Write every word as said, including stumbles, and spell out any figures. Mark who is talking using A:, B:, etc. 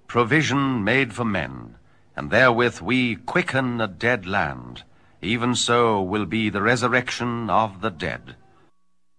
A: provision made for men, and therewith we quicken a dead land, even so will be the resurrection of the dead.